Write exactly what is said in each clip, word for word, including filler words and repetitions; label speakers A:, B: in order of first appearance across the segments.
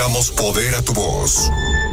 A: damos poder a tu voz.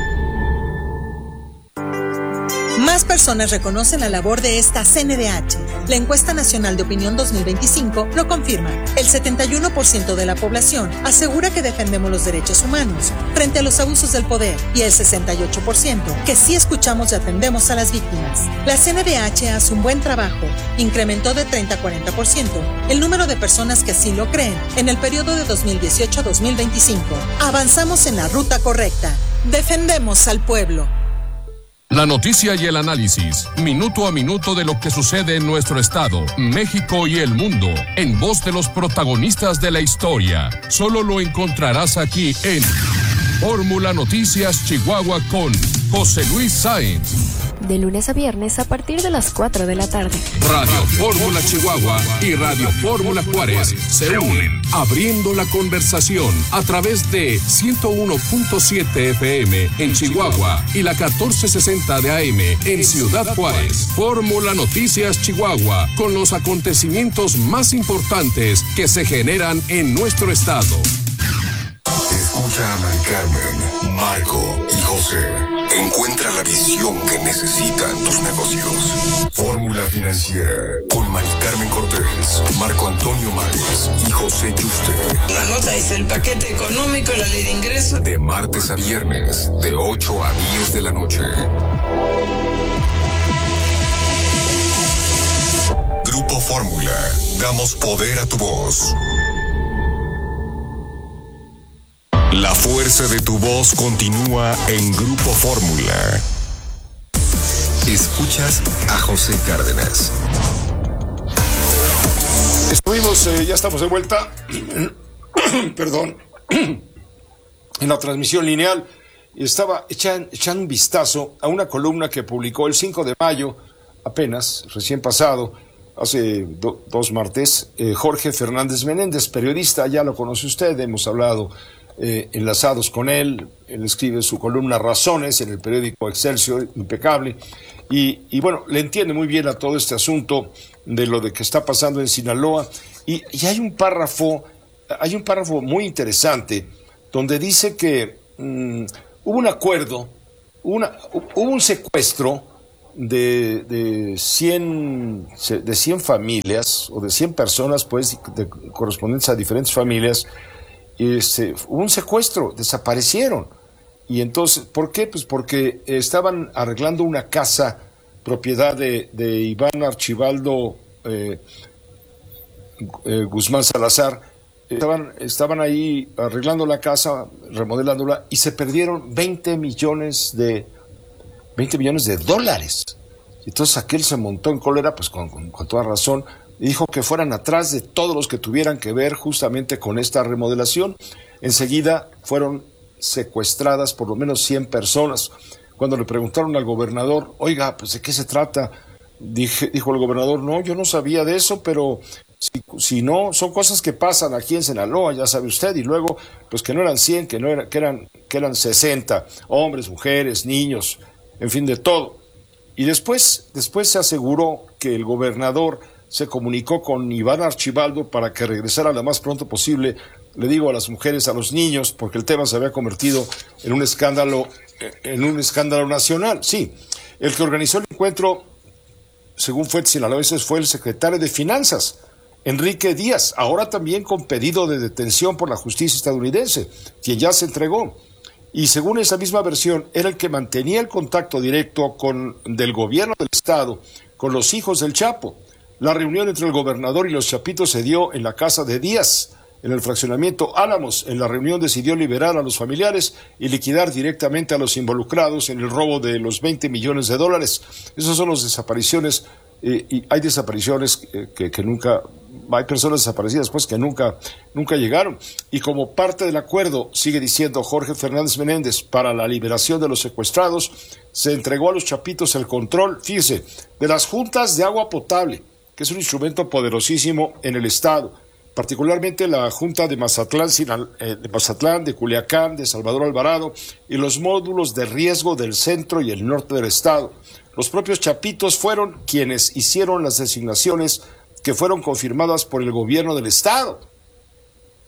B: Más personas reconocen la labor de esta C N D H. La encuesta nacional de opinión dos mil veinticinco lo confirma. El setenta y uno por ciento de la población asegura que defendemos los derechos humanos frente a los abusos del poder y el sesenta y ocho por ciento que sí escuchamos y atendemos a las víctimas. La C N D H hace un buen trabajo. Incrementó de treinta a cuarenta por ciento el número de personas que así lo creen en el periodo de dos mil dieciocho a dos mil veinticinco. Avanzamos en la ruta correcta. Defendemos al pueblo.
C: La noticia y el análisis, minuto a minuto de lo que sucede en nuestro estado, México y el mundo, en voz de los protagonistas de la historia. Solo lo encontrarás aquí en Fórmula Noticias Chihuahua con José Luis Sáenz.
D: De lunes a viernes a partir de las cuatro de la tarde.
C: Radio Fórmula Chihuahua y Radio Fórmula Juárez se unen, abriendo la conversación a través de ciento uno punto siete F M en Chihuahua y la catorce sesenta de A M en Ciudad Juárez. Fórmula Noticias Chihuahua, con los acontecimientos más importantes que se generan en nuestro estado.
A: Escucha a Mari Carmen, Marco y José. Encuentra la visión que necesitan tus negocios. Fórmula Financiera con Mari Carmen Cortés, Marco Antonio Márquez y José Yuste.
E: La nota es el paquete económico, la ley de ingresos.
A: De martes a viernes, de ocho a diez de la noche. Grupo Fórmula. Damos poder a tu voz. La fuerza de tu voz continúa en Grupo Fórmula. Escuchas a José Cárdenas.
F: Estuvimos, eh, ya estamos de vuelta, perdón, en la transmisión lineal. Estaba echan, echando un vistazo a una columna que publicó el cinco de mayo, apenas, recién pasado, hace do, dos martes, eh, Jorge Fernández Menéndez, periodista, ya lo conoce usted, hemos hablado Eh, enlazados con él. Él escribe su columna Razones en el periódico Excelsior, impecable, y, y bueno, le entiende muy bien a todo este asunto de lo de que está pasando en Sinaloa, y, y hay un párrafo, hay un párrafo muy interesante, donde dice que mmm, hubo un acuerdo, una, hubo un secuestro de, de, cien, de cien familias, o de cien personas, pues, de, correspondientes a diferentes familias. Este, hubo un secuestro, desaparecieron. Y entonces, ¿por qué? Pues porque estaban arreglando una casa, propiedad de, de Iván Archibaldo eh, eh, Guzmán Salazar. Estaban, estaban ahí arreglando la casa, remodelándola, y se perdieron veinte millones de dólares. Entonces aquel se montó en cólera, pues con, con, con toda razón, y dijo que fueran atrás de todos los que tuvieran que ver justamente con esta remodelación. Enseguida fueron secuestradas por lo menos cien personas. Cuando le preguntaron al gobernador, oiga, pues ¿de qué se trata? Dije, dijo el gobernador, no, yo no sabía de eso, pero si, si no, son cosas que pasan aquí en Sinaloa, ya sabe usted. Y luego, pues que no eran cien, que, no era, que, eran, que eran sesenta, hombres, mujeres, niños, en fin, de todo. Y después, después se aseguró que el gobernador se comunicó con Iván Archibaldo para que regresara lo más pronto posible, le digo, a las mujeres, a los niños, porque el tema se había convertido en un escándalo, en un escándalo nacional. Sí, el que organizó el encuentro, según fuentes sinaloenses, fue el secretario de Finanzas, Enrique Díaz, ahora también con pedido de detención por la justicia estadounidense, quien ya se entregó. Y según esa misma versión, era el que mantenía el contacto directo con del gobierno del estado con los hijos del Chapo. La reunión entre el gobernador y los chapitos se dio en la casa de Díaz, en el fraccionamiento Álamos. En la reunión decidió liberar a los familiares y liquidar directamente a los involucrados en el robo de los veinte millones de dólares. Esas son las desapariciones, eh, y hay desapariciones eh, que, que nunca, hay personas desaparecidas pues que nunca, nunca llegaron. Y como parte del acuerdo, sigue diciendo Jorge Fernández Menéndez, para la liberación de los secuestrados, se entregó a los chapitos el control, fíjese, de las juntas de agua potable, que es un instrumento poderosísimo en el estado, particularmente la Junta de Mazatlán, de Mazatlán, de Culiacán, de Salvador Alvarado, y los módulos de riesgo del centro y el norte del estado. Los propios chapitos fueron quienes hicieron las designaciones que fueron confirmadas por el gobierno del estado.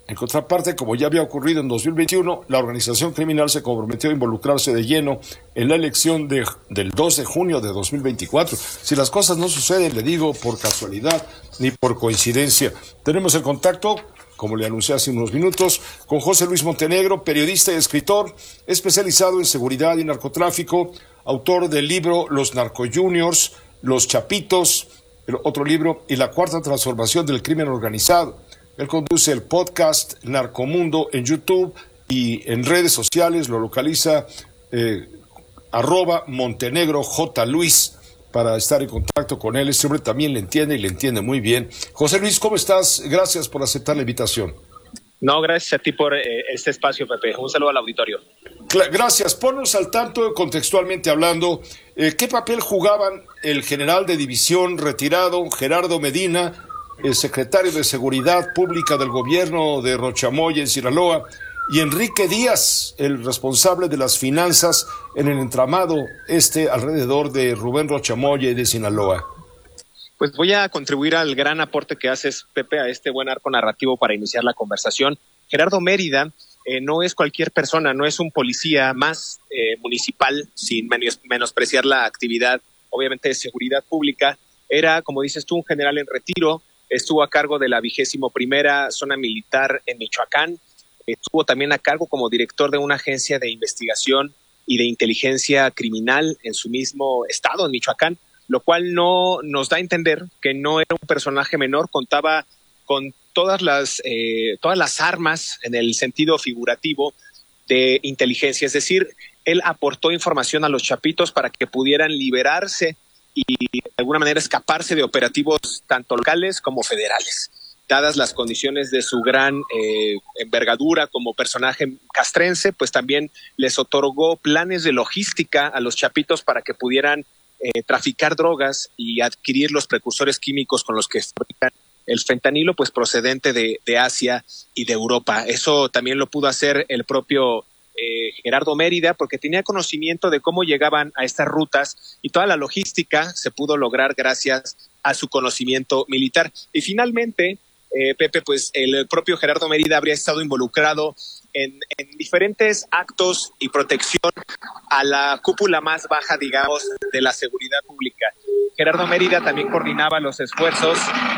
F: En contraparte, como ya había ocurrido en dos mil veintiuno, la organización criminal se comprometió a involucrarse de lleno en la elección de, del dos de junio de dos mil veinticuatro. Si las cosas no suceden, le digo, por casualidad ni por coincidencia. Tenemos el contacto, como le anuncié hace unos minutos, con José Luis Montenegro, periodista y escritor, especializado en seguridad y narcotráfico, autor del libro Los Narcojuniors, Los Chapitos, el otro libro, y La Cuarta Transformación del Crimen Organizado. Él conduce el podcast Narcomundo en YouTube y en redes sociales lo localiza eh, arroba Montenegro J. Luis para estar en contacto con él. Este hombre también le entiende y le entiende muy bien. José Luis, ¿cómo estás? Gracias por aceptar la invitación.
G: No, gracias a ti por eh, este espacio, Pepe. Un saludo al auditorio.
F: Gracias. Ponnos al tanto, contextualmente hablando, eh, ¿qué papel jugaban el general de división retirado Gerardo Medina, el secretario de Seguridad Pública del gobierno de Rochamoya en Sinaloa, y Enrique Díaz, el responsable de las finanzas en el entramado este alrededor de Rubén Rochamoya y de Sinaloa?
G: Pues voy a contribuir al gran aporte que haces, Pepe, a este buen arco narrativo para iniciar la conversación. Gerardo Mérida eh, no es cualquier persona, no es un policía más eh, municipal, sin menos, menospreciar la actividad, obviamente, de seguridad pública. Era, como dices tú, un general en retiro. Estuvo a cargo de la vigésimo primera zona militar en Michoacán. Estuvo también a cargo como director de una agencia de investigación y de inteligencia criminal en su mismo estado, en Michoacán, lo cual no nos da a entender que no era un personaje menor. Contaba con todas las, eh, todas las armas en el sentido figurativo de inteligencia. Es decir, él aportó información a los chapitos para que pudieran liberarse y de alguna manera escaparse de operativos tanto locales como federales. Dadas las condiciones de su gran eh, envergadura como personaje castrense, pues también les otorgó planes de logística a los chapitos para que pudieran eh, traficar drogas y adquirir los precursores químicos con los que fabrican el fentanilo, pues procedente de, de Asia y de Europa. Eso también lo pudo hacer el propio Eh, Gerardo Mérida, porque tenía conocimiento de cómo llegaban a estas rutas, y toda la logística se pudo lograr gracias a su conocimiento militar. Y finalmente, eh, Pepe, pues el propio Gerardo Mérida habría estado involucrado en, en diferentes actos y protección a la cúpula más baja, digamos, de la seguridad pública. Gerardo Mérida también coordinaba los esfuerzos.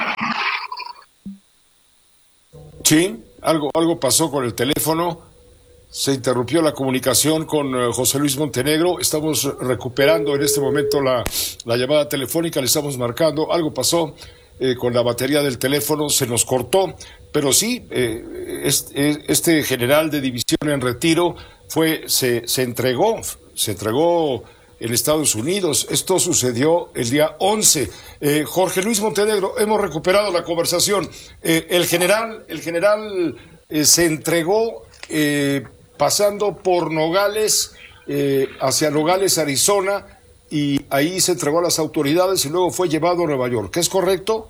F: Sí, algo, algo pasó con el teléfono. Se interrumpió la comunicación con uh, José Luis Montenegro. Estamos recuperando en este momento la, la llamada telefónica, le estamos marcando. Algo pasó eh, con la batería del teléfono, se nos cortó, pero sí, eh, este, este general de división en retiro fue, se, se entregó, se entregó en Estados Unidos. Esto sucedió el día once. Eh, Jorge Luis Montenegro, hemos recuperado la conversación. Eh, el general, el general eh, se entregó eh, pasando por Nogales, eh, hacia Nogales, Arizona, y ahí se entregó a las autoridades y luego fue llevado a Nueva York. ¿Es correcto?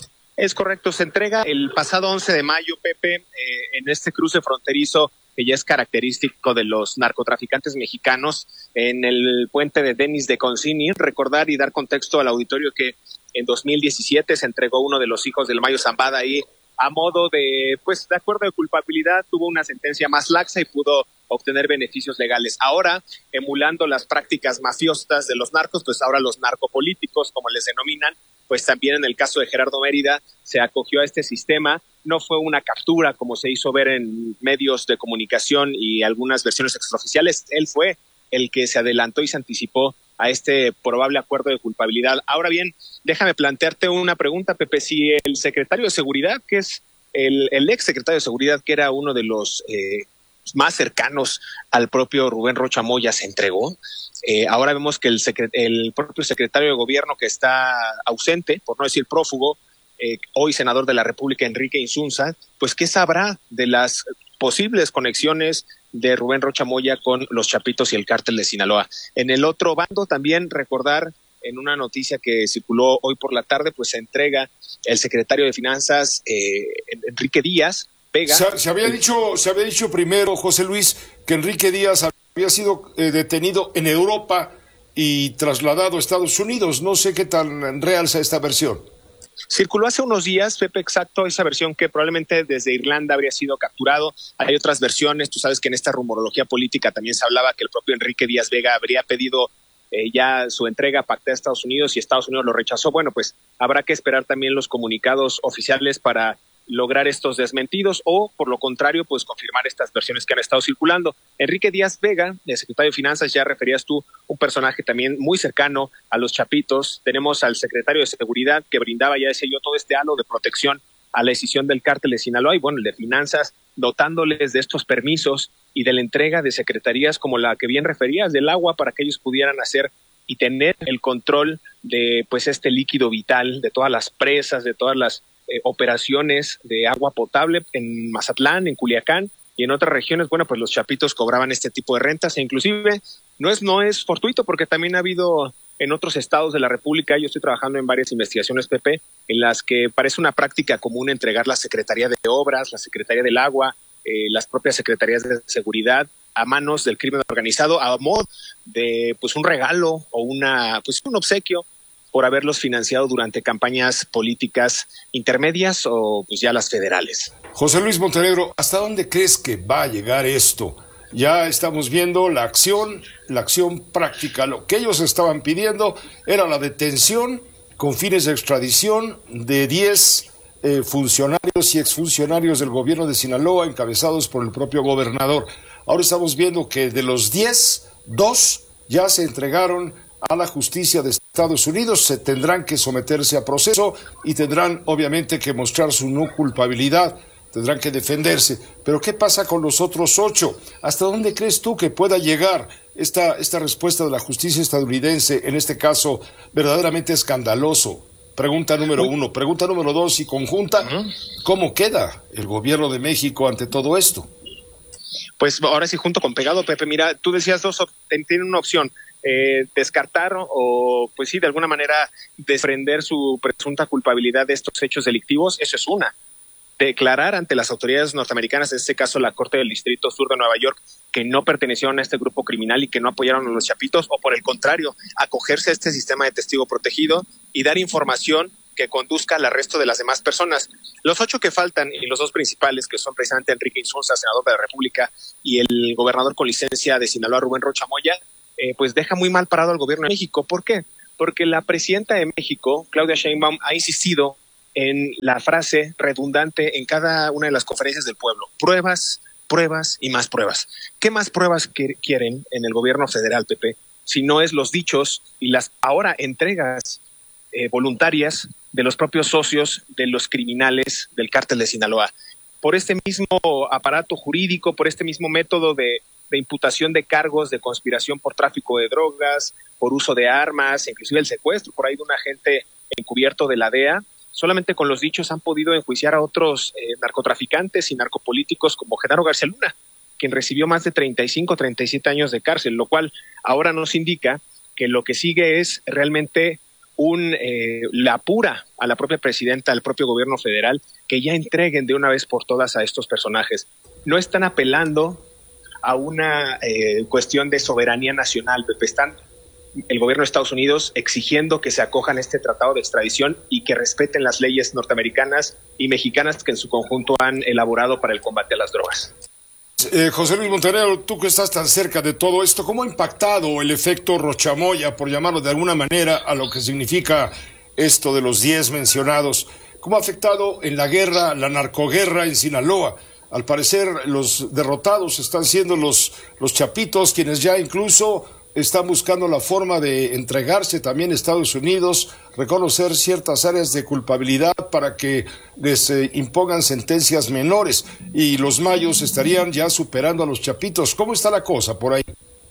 G: Es correcto, se entrega el pasado once de mayo, Pepe, eh, en este cruce fronterizo que ya es característico de los narcotraficantes mexicanos, en el puente de Denis de Concini. Recordar y dar contexto al auditorio que en dos mil diecisiete se entregó uno de los hijos del Mayo Zambada ahí, a modo de, pues, de acuerdo de culpabilidad, tuvo una sentencia más laxa y pudo obtener beneficios legales. Ahora, emulando las prácticas mafiosas de los narcos, pues ahora los narcopolíticos, como les denominan, pues también en el caso de Gerardo Mérida, se acogió a este sistema. No fue una captura, como se hizo ver en medios de comunicación y algunas versiones extraoficiales. Él fue el que se adelantó y se anticipó a este probable acuerdo de culpabilidad. Ahora bien, déjame plantearte una pregunta, Pepe. Si el secretario de Seguridad, que es el, el ex secretario de Seguridad, que era uno de los eh, más cercanos al propio Rubén Rochamoya, se entregó, eh, ahora vemos que el, secret- el propio secretario de Gobierno, que está ausente, por no decir prófugo, eh, hoy senador de la República, Enrique Insunza, pues ¿qué sabrá de las posibles conexiones de Rubén Rochamoya con los Chapitos y el cártel de Sinaloa? En el otro bando también recordar, en una noticia que circuló hoy por la tarde, pues se entrega el secretario de Finanzas, eh, Enrique Díaz Vega.
F: Se, se había dicho, se había dicho primero, José Luis, que Enrique Díaz había sido eh, detenido en Europa y trasladado a Estados Unidos. No sé qué tan real sea esta versión.
G: Circuló hace unos días, Pepe, exacto, esa versión que probablemente desde Irlanda habría sido capturado. Hay otras versiones, tú sabes que en esta rumorología política también se hablaba que el propio Enrique Díaz Vega habría pedido eh, ya su entrega pactada a Estados Unidos y Estados Unidos lo rechazó. Bueno, pues habrá que esperar también los comunicados oficiales para lograr estos desmentidos o, por lo contrario, pues confirmar estas versiones que han estado circulando. Enrique Díaz Vega, el secretario de Finanzas, ya referías tú, un personaje también muy cercano a los Chapitos. Tenemos al secretario de Seguridad que brindaba, ya decía yo, todo este halo de protección a la decisión del cártel de Sinaloa y, bueno, el de Finanzas, dotándoles de estos permisos y de la entrega de secretarías como la que bien referías, del agua, para que ellos pudieran hacer y tener el control de, pues, este líquido vital, de todas las presas, de todas las Eh, operaciones de agua potable en Mazatlán, en Culiacán y en otras regiones. Bueno, pues los Chapitos cobraban este tipo de rentas e inclusive no es, no es fortuito porque también ha habido en otros estados de la República, yo estoy trabajando en varias investigaciones, Pepe, en las que parece una práctica común entregar la Secretaría de Obras, la Secretaría del Agua, eh, las propias Secretarías de Seguridad a manos del crimen organizado a modo de pues un regalo o una pues un obsequio por haberlos financiado durante campañas políticas intermedias o pues ya las federales.
F: José Luis Montenegro, ¿hasta dónde crees que va a llegar esto? Ya estamos viendo la acción, la acción práctica. Lo que ellos estaban pidiendo era la detención con fines de extradición de diez eh, funcionarios y exfuncionarios del gobierno de Sinaloa, encabezados por el propio gobernador. Ahora estamos viendo que de los diez, dos ya se entregaron a la justicia de Estados Unidos, se tendrán que someterse a proceso y tendrán obviamente que mostrar su no culpabilidad, tendrán que defenderse. Pero ¿qué pasa con los otros ocho? ¿Hasta dónde crees tú que pueda llegar esta, esta respuesta de la justicia estadounidense, en este caso verdaderamente escandaloso? Pregunta número uno. Pregunta número dos y conjunta, ¿cómo queda el gobierno de México ante todo esto?
G: Pues ahora sí, junto con pegado, Pepe, mira, tú decías dos, tienen una opción. Eh, descartar o pues sí de alguna manera desprender su presunta culpabilidad de estos hechos delictivos, eso es una. Declarar ante las autoridades norteamericanas, en este caso la Corte del Distrito Sur de Nueva York, que no pertenecieron a este grupo criminal y que no apoyaron a los Chapitos, o por el contrario, acogerse a este sistema de testigo protegido y dar información que conduzca al arresto de las demás personas. Los ocho que faltan y los dos principales, que son precisamente Enrique Insunza, senador de la República, y el gobernador con licencia de Sinaloa, Rubén Rocha Moya, Eh, pues deja muy mal parado al gobierno de México. ¿Por qué? Porque la presidenta de México, Claudia Sheinbaum, ha insistido en la frase redundante en cada una de las conferencias del pueblo: pruebas, pruebas y más pruebas. ¿Qué más pruebas que quieren en el gobierno federal, Pepe? Si no es los dichos y las ahora entregas eh, voluntarias de los propios socios de los criminales del cártel de Sinaloa. Por este mismo aparato jurídico, por este mismo método de de imputación de cargos de conspiración por tráfico de drogas, por uso de armas, inclusive el secuestro por ahí de un agente encubierto de la D E A. Solamente con los dichos han podido enjuiciar a otros eh, narcotraficantes y narcopolíticos como Genaro García Luna, quien recibió más de treinta y cinco, treinta y siete años de cárcel, lo cual ahora nos indica que lo que sigue es realmente un eh, la apura a la propia presidenta, al propio gobierno federal, que ya entreguen de una vez por todas a estos personajes. No están apelando a una eh, cuestión de soberanía nacional, Pepe. Están el gobierno de Estados Unidos exigiendo que se acojan a este tratado de extradición y que respeten las leyes norteamericanas y mexicanas que en su conjunto han elaborado para el combate a las drogas.
F: Eh, José Luis Montenegro, tú que estás tan cerca de todo esto, ¿cómo ha impactado el efecto Rochamoya, por llamarlo de alguna manera, a lo que significa esto de los diez mencionados? ¿Cómo ha afectado en la guerra, la narcoguerra en Sinaloa? Al parecer los derrotados están siendo los, los Chapitos, quienes ya incluso están buscando la forma de entregarse también a Estados Unidos, reconocer ciertas áreas de culpabilidad para que les eh, impongan sentencias menores, y los mayos estarían ya superando a los Chapitos. ¿Cómo está la cosa por ahí?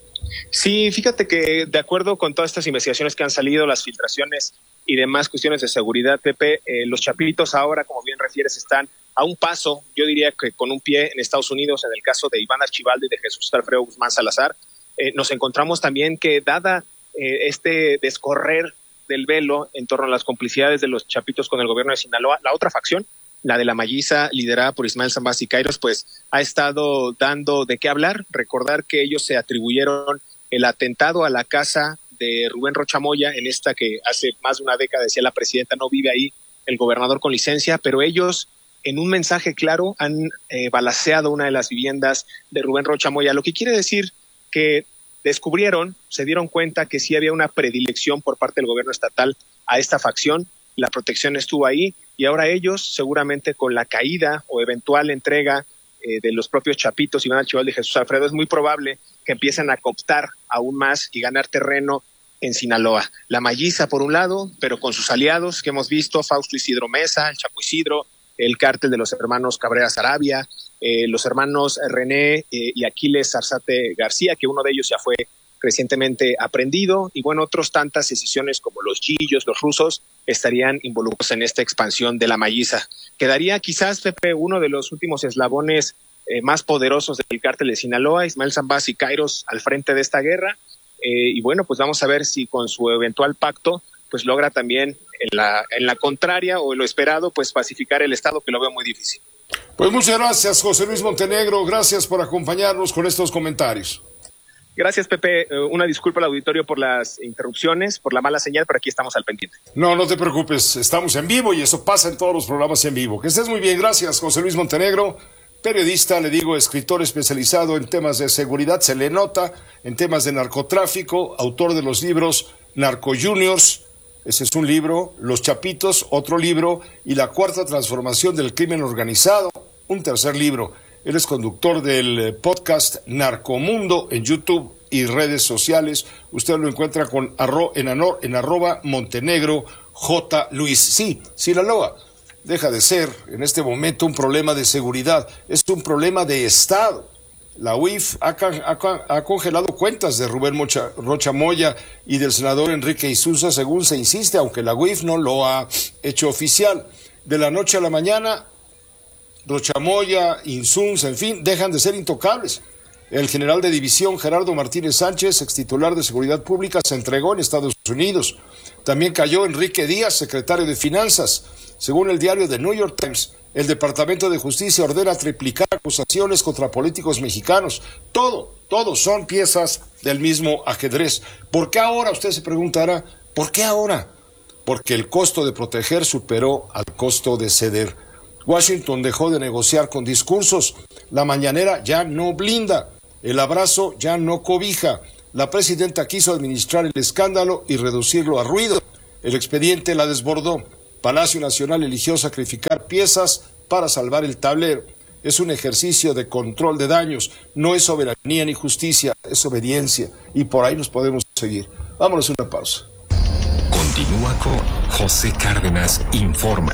G: Sí, fíjate que de acuerdo con todas estas investigaciones que han salido, las filtraciones y demás cuestiones de seguridad, Pepe, eh, los Chapitos ahora, como bien refieres, están a un paso, yo diría que con un pie en Estados Unidos, en el caso de Iván Archibaldo y de Jesús Alfredo Guzmán Salazar. Eh, nos encontramos también que, dada eh, este descorrer del velo en torno a las complicidades de los Chapitos con el gobierno de Sinaloa, la otra facción, la de la Malliza, liderada por Ismael Zambada Siqueiros, pues ha estado dando de qué hablar. Recordar que ellos se atribuyeron el atentado a la casa de Rubén Rocha Moya, en esta que hace más de una década decía la presidenta no vive ahí, el gobernador con licencia, pero ellos en un mensaje claro han eh, balaceado una de las viviendas de Rubén Rocha Moya, lo que quiere decir que descubrieron, se dieron cuenta que sí había una predilección por parte del gobierno estatal a esta facción, la protección estuvo ahí y ahora ellos seguramente con la caída o eventual entrega eh, de los propios Chapitos Iván Archibaldo y Jesús Alfredo, es muy probable que empiecen a cooptar aún más y ganar terreno en Sinaloa. La Malliza por un lado, pero con sus aliados que hemos visto, Fausto Isidro Mesa, el Chapo Isidro, el cártel de los hermanos Cabrera Sarabia, eh, los hermanos René eh, y Aquiles Zarzate García, que uno de ellos ya fue recientemente aprendido, y bueno, otros tantas decisiones como los Gillos, los rusos, estarían involucrados en esta expansión de la Malliza. Quedaría quizás, Pepe, uno de los últimos eslabones eh, más poderosos del cártel de Sinaloa, Ismael Zambaz y Kairos al frente de esta guerra, eh, y bueno, pues vamos a ver si con su eventual pacto pues logra también en la, en la contraria o en lo esperado, pues pacificar el Estado, que lo veo muy difícil.
F: Pues muchas gracias, José Luis Montenegro, gracias por acompañarnos con estos comentarios.
G: Gracias, Pepe, una disculpa al auditorio por las interrupciones, por la mala señal, pero aquí estamos al pendiente.
F: No, no te preocupes, estamos en vivo y eso pasa en todos los programas en vivo. Que estés muy bien, gracias, José Luis Montenegro, periodista, le digo, escritor especializado en temas de seguridad, se le nota, en temas de narcotráfico, autor de los libros Narco Juniors, ese es un libro, Los Chapitos, otro libro, y La Cuarta Transformación del Crimen Organizado, un tercer libro. Él es conductor del podcast Narcomundo en YouTube y redes sociales. Usted lo encuentra con arro, en, anor, en arroba Montenegro J. Luis. Sí, Sinaloa deja de ser en este momento un problema de seguridad, es un problema de Estado. La U I F ha, ha, ha congelado cuentas de Rubén Mocha, Rocha Moya y del senador Enrique Isunza, según se insiste, aunque la U I F no lo ha hecho oficial. De la noche a la mañana, Rocha Moya, Insunza, en fin, dejan de ser intocables. El general de división Gerardo Martínez Sánchez, extitular de Seguridad Pública, se entregó en Estados Unidos. También cayó Enrique Díaz, secretario de Finanzas. Según el diario The New York Times, el Departamento de Justicia ordena triplicar acusaciones contra políticos mexicanos. Todo, todo son piezas del mismo ajedrez. ¿Por qué ahora? Usted se preguntará, ¿por qué ahora? Porque el costo de proteger superó al costo de ceder. Washington dejó de negociar con discursos. La mañanera ya no blinda. El abrazo ya no cobija. La presidenta quiso administrar el escándalo y reducirlo a ruido. El expediente la desbordó. Palacio Nacional eligió sacrificar piezas para salvar el tablero. Es un ejercicio de control de daños. No es soberanía ni justicia, es obediencia. Y por ahí nos podemos seguir. Vámonos a una pausa.
A: Continúa con José Cárdenas Informa.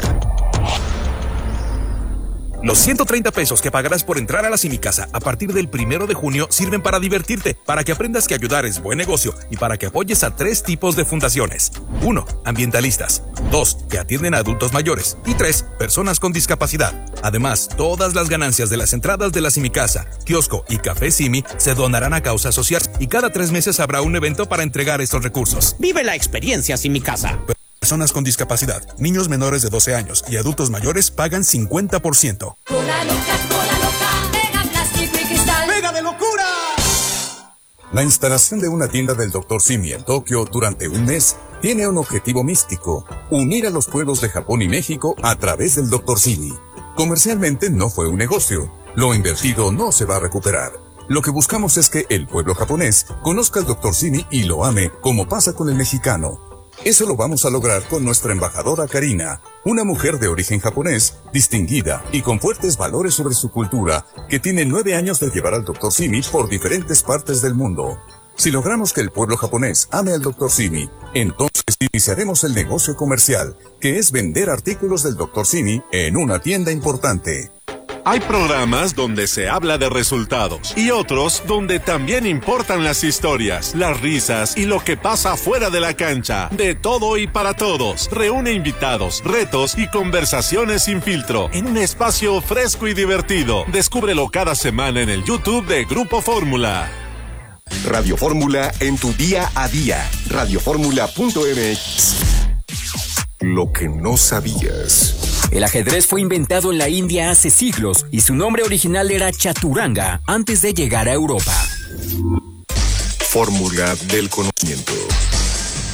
H: Los ciento treinta pesos que pagarás por entrar a la Simicasa a partir del primero de junio sirven para divertirte, para que aprendas que ayudar es buen negocio y para que apoyes a tres tipos de fundaciones. Uno, ambientalistas. Dos, que atienden a adultos mayores. Y tres, personas con discapacidad. Además, todas las ganancias de las entradas de la Simicasa, kiosco y café Simi se donarán a causas sociales y cada tres meses habrá un evento para entregar estos recursos.
I: Vive la experiencia Simicasa.
H: Personas con discapacidad, niños menores de doce años y adultos mayores pagan cincuenta por ciento.
J: Cola loca, cola loca, pega plástico y cristal.
I: ¡Pega de locura!
K: La instalación de una tienda del doctor Simi en Tokio durante un mes tiene un objetivo místico: unir a los pueblos de Japón y México a través del doctor Simi. Comercialmente no fue un negocio. Lo invertido no se va a recuperar. Lo que buscamos es que el pueblo japonés conozca al doctor Simi y lo ame, como pasa con el mexicano. Eso lo vamos a lograr con nuestra embajadora Karina, una mujer de origen japonés, distinguida y con fuertes valores sobre su cultura, que tiene nueve años de llevar al doctor Simi por diferentes partes del mundo. Si logramos que el pueblo japonés ame al doctor Simi, entonces iniciaremos el negocio comercial, que es vender artículos del doctor Simi en una tienda importante.
L: Hay programas donde se habla de resultados y otros donde también importan las historias, las risas y lo que pasa fuera de la cancha. De todo y para todos. Reúne invitados, retos y conversaciones sin filtro en un espacio fresco y divertido. Descúbrelo cada semana en el YouTube de Grupo Fórmula.
A: Radio Fórmula en tu día a día. radio fórmula punto m x. Lo que no sabías.
M: El ajedrez fue inventado en la India hace siglos y su nombre original era Chaturanga antes de llegar a Europa.
A: Fórmula del conocimiento.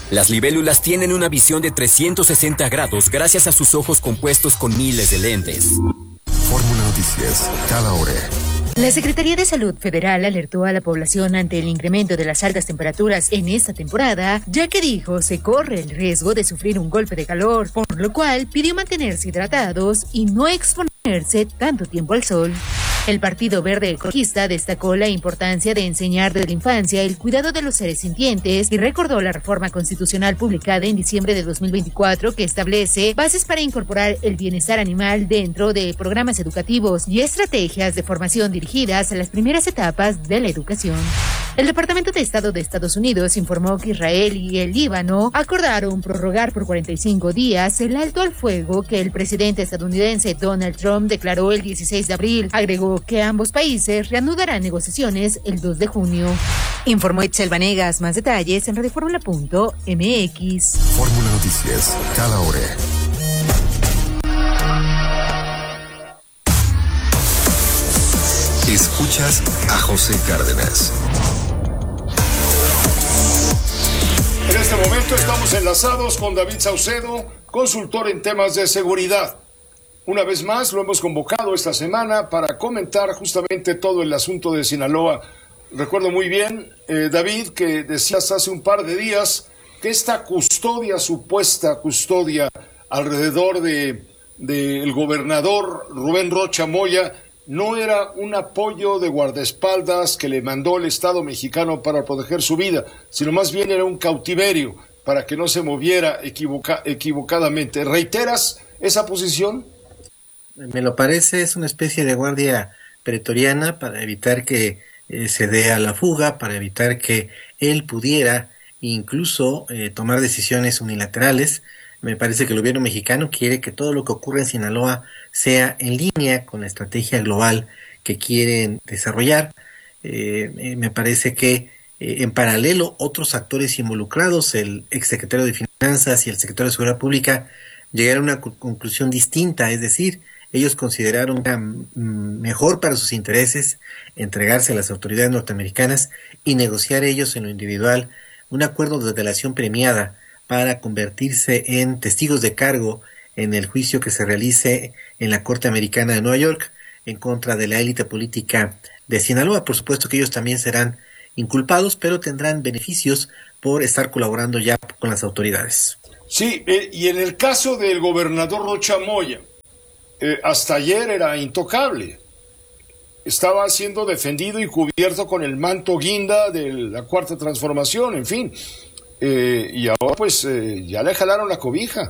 M: Las libélulas tienen una visión de trescientos sesenta grados gracias a sus ojos compuestos con miles de lentes.
A: Fórmula Noticias, cada hora.
N: La Secretaría de Salud Federal alertó a la población ante el incremento de las altas temperaturas en esta temporada, ya que dijo se corre el riesgo de sufrir un golpe de calor, por lo cual pidió mantenerse hidratados y no exponerse tanto tiempo al sol. El Partido Verde Ecologista destacó la importancia de enseñar desde la infancia el cuidado de los seres sintientes y recordó la reforma constitucional publicada en diciembre de dos mil veinticuatro que establece bases para incorporar el bienestar animal dentro de programas educativos y estrategias de formación dirigidas a las primeras etapas de la educación. El Departamento de Estado de Estados Unidos informó que Israel y el Líbano acordaron prorrogar por cuarenta y cinco días el alto al fuego que el presidente estadounidense Donald Trump declaró el dieciséis de abril. Agregó que ambos países reanudarán negociaciones el dos de junio. Informó Itzel Vanegas. Más detalles en radioformula punto m x.
A: Fórmula Noticias, cada hora. Escuchas a José Cárdenas.
F: En este momento estamos enlazados con David Saucedo, consultor en temas de seguridad. Una vez más lo hemos convocado esta semana para comentar justamente todo el asunto de Sinaloa. Recuerdo muy bien, eh, David, que decías hace un par de días que esta custodia, supuesta custodia alrededor de, de el gobernador Rubén Rocha Moya, no era un apoyo de guardaespaldas que le mandó el Estado mexicano para proteger su vida, sino más bien era un cautiverio para que no se moviera equivoca- equivocadamente. ¿Reiteras esa posición?
O: Me lo parece, es una especie de guardia pretoriana para evitar que eh, se dé a la fuga, para evitar que él pudiera incluso eh, tomar decisiones unilaterales. Me parece que el gobierno mexicano quiere que todo lo que ocurre en Sinaloa sea en línea con la estrategia global que quieren desarrollar. Eh, eh, me parece que eh, en paralelo otros actores involucrados, el exsecretario de Finanzas y el secretario de Seguridad Pública, llegaron a una conclusión distinta, es decir, ellos consideraron que era mejor para sus intereses entregarse a las autoridades norteamericanas y negociar ellos en lo individual un acuerdo de delación premiada para convertirse en testigos de cargo en el juicio que se realice en la Corte Americana de Nueva York en contra de la élite política de Sinaloa. Por supuesto que ellos también serán inculpados, pero tendrán beneficios por estar colaborando ya con las autoridades.
F: Sí, eh, y en el caso del gobernador Rocha Moya, eh, hasta ayer era intocable. Estaba siendo defendido y cubierto con el manto guinda de la Cuarta Transformación, en fin. Eh, y ahora pues eh, ya le jalaron la cobija.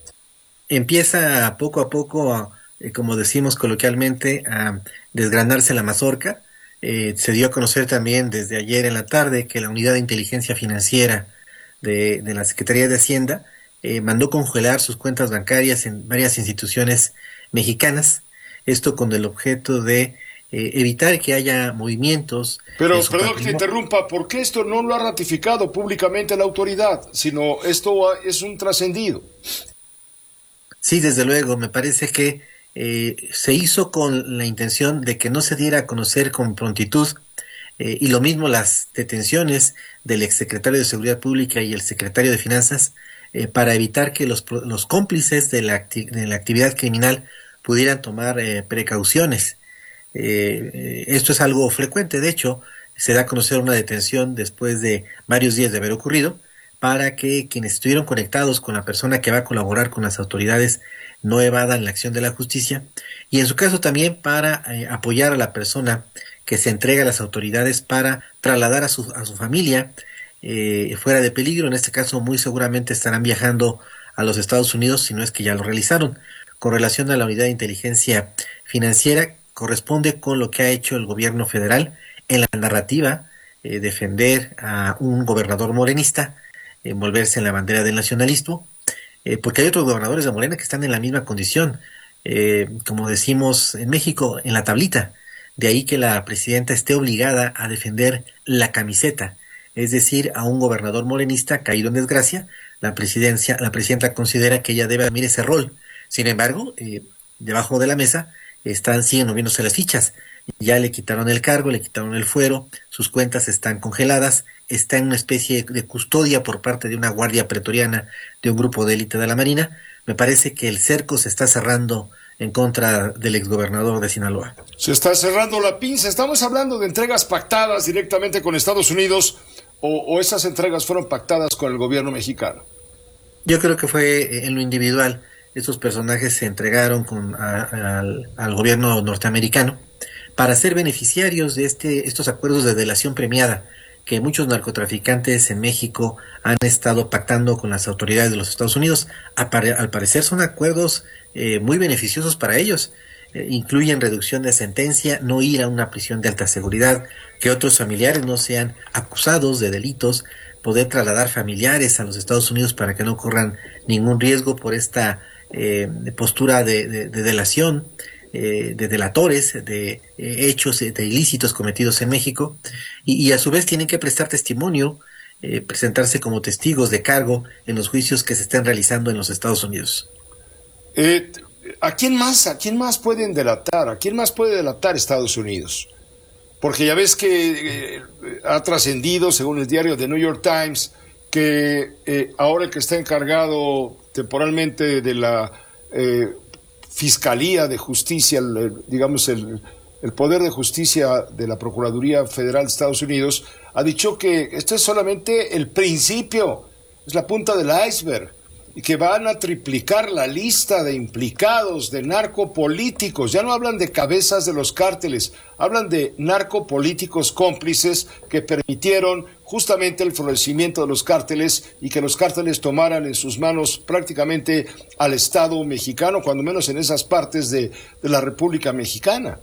O: Empieza poco a poco, eh, como decimos coloquialmente, a desgranarse la mazorca. Eh, se dio a conocer también desde ayer en la tarde que la Unidad de Inteligencia Financiera de, de la Secretaría de Hacienda eh, mandó congelar sus cuentas bancarias en varias instituciones mexicanas. Esto con el objeto de Eh, evitar que haya movimientos.
F: Pero, perdón que te interrumpa, ¿por qué esto no lo ha ratificado públicamente la autoridad? Sino esto es un trascendido.
O: Sí, desde luego, me parece que eh, se hizo con la intención de que no se diera a conocer con prontitud, eh, y lo mismo las detenciones del exsecretario de Seguridad Pública y el secretario de Finanzas, eh, para evitar que los, los cómplices de la, acti- de la actividad criminal pudieran tomar eh, precauciones. Eh, esto es algo frecuente, de hecho, se da a conocer una detención después de varios días de haber ocurrido, para que quienes estuvieron conectados con la persona que va a colaborar con las autoridades no evadan la acción de la justicia, y en su caso también para eh, apoyar a la persona que se entrega a las autoridades para trasladar a su, a su familia eh, fuera de peligro. En este caso muy seguramente estarán viajando a los Estados Unidos, si no es que ya lo realizaron. Con relación a la Unidad de Inteligencia Financiera, corresponde con lo que ha hecho el gobierno federal en la narrativa, eh, defender a un gobernador morenista, envolverse en la bandera del nacionalismo, eh, porque hay otros gobernadores de Morena que están en la misma condición, eh, como decimos en México, en la tablita. De ahí que la presidenta esté obligada a defender la camiseta, es decir, a un gobernador morenista caído en desgracia. La presidencia, la presidenta considera que ella debe asumir ese rol. Sin embargo, eh, debajo de la mesa están, siguen moviéndose las fichas. ya le quitaron el cargo, le quitaron el fuero, sus cuentas están congeladas, está en una especie de custodia por parte de una guardia pretoriana de un grupo de élite de la Marina. Me parece que el cerco se está cerrando en contra del exgobernador de Sinaloa.
F: Se está cerrando la pinza. Estamos hablando de entregas pactadas directamente con Estados Unidos o, o esas entregas fueron pactadas con el gobierno mexicano.
O: Yo creo que fue en lo individual. Estos personajes se entregaron con, a, a, al, al gobierno norteamericano para ser beneficiarios de este, estos acuerdos de delación premiada que muchos narcotraficantes en México han estado pactando con las autoridades de los Estados Unidos. Al parecer son acuerdos eh, muy beneficiosos para ellos. Eh, incluyen reducción de sentencia, no ir a una prisión de alta seguridad, que otros familiares no sean acusados de delitos, poder trasladar familiares a los Estados Unidos para que no corran ningún riesgo por esta eh, postura de, de, de delación, eh, de delatores, de eh, hechos de ilícitos cometidos en México, y, y a su vez tienen que prestar testimonio, eh, presentarse como testigos de cargo en los juicios que se estén realizando en los Estados Unidos.
F: Eh, ¿A quién más, a quién más pueden delatar? ¿A quién más puede delatar Estados Unidos? Porque ya ves que eh, ha trascendido, según el diario The New York Times, que eh, ahora el que está encargado temporalmente de la eh, Fiscalía de Justicia, el, digamos el, el Poder de Justicia de la Procuraduría Federal de Estados Unidos, ha dicho que esto es solamente el principio, es la punta del iceberg, y que van a triplicar la lista de implicados, de narcopolíticos. Ya no hablan de cabezas de los cárteles, hablan de narcopolíticos cómplices que permitieron justamente el florecimiento de los cárteles y que los cárteles tomaran en sus manos prácticamente al Estado mexicano, cuando menos en esas partes de, de la República Mexicana.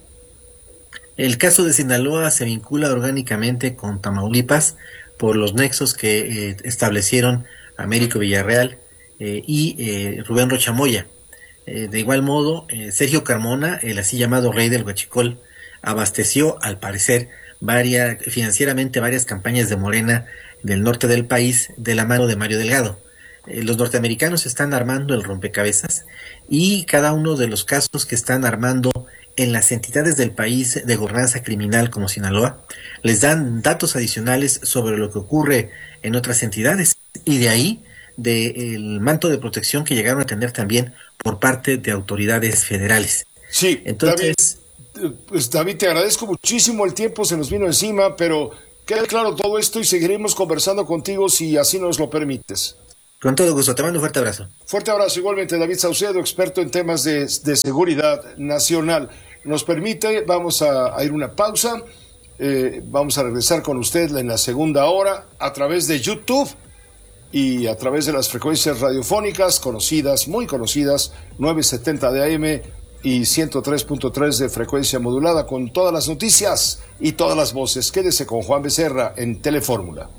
O: El caso de Sinaloa se vincula orgánicamente con Tamaulipas por los nexos que eh, establecieron Américo Villarreal Eh, y eh, Rubén Rocha Moya. Eh, de igual modo, eh, Sergio Carmona, el así llamado rey del huachicol, abasteció, al parecer, varias, financieramente varias campañas de Morena del norte del país de la mano de Mario Delgado. Eh, los norteamericanos están armando el rompecabezas y cada uno de los casos que están armando en las entidades del país de gobernanza criminal como Sinaloa, les dan datos adicionales sobre lo que ocurre en otras entidades, y de ahí del manto de protección que llegaron a tener también por parte de autoridades federales.
F: Sí,
O: entonces,
F: David, pues David, te agradezco muchísimo, el tiempo se nos vino encima, pero queda claro todo esto y seguiremos conversando contigo si así nos lo permites.
O: Con todo gusto, te mando un fuerte abrazo.
F: Fuerte abrazo igualmente, David Saucedo, experto en temas de, de seguridad nacional. Nos permite, vamos a, a ir una pausa, eh, vamos a regresar con usted en la segunda hora a través de YouTube y a través de las frecuencias radiofónicas conocidas, muy conocidas, novecientos setenta de A M y ciento tres punto tres de frecuencia modulada, con todas las noticias y todas las voces. Quédese con Juan Becerra en Telefórmula.